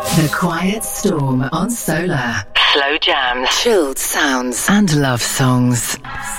The Quiet Storm on Solar. Slow jams, chilled sounds, and love songs.